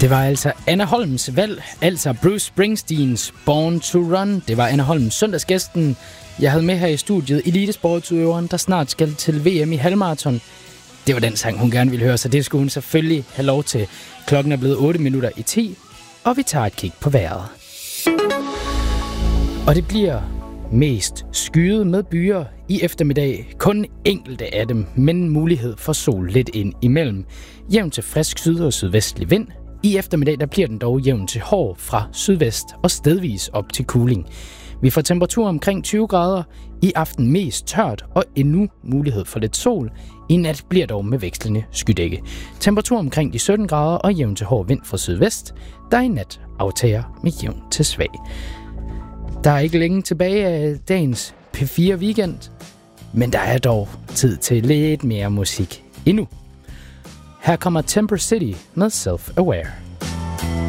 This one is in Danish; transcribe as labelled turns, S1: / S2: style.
S1: Det var altså Anne Holms valg, altså Bruce Springsteens Born to Run. Det var Anne Holm, søndagsgæsten, jeg havde med her i studiet, elitesportsudøveren, der snart skal til VM i halvmarathon. Det var den sang, hun gerne ville høre, så det skulle hun selvfølgelig have lov til. Klokken er blevet 8:10, og vi tager et kig på vejret. Og det bliver mest skyet med byer i eftermiddag. Kun enkelte af dem, men mulighed for sol lidt ind imellem. Jævn til frisk syd- og sydvestlig vind. I eftermiddag der bliver den dog jævn til hård fra sydvest og stedvis op til kuling. Vi får temperatur omkring 20 grader. I aften mest tørt og endnu mulighed for lidt sol. I nat bliver dog med vekslende skydække. Temperatur omkring de 17 grader og jævn til hård vind fra sydvest, der i nat aftager med jævn til svag. Der er ikke længe tilbage af dagens P4 Weekend, men der er dog tid til lidt mere musik endnu. Her kommer Temper City med Self-Aware.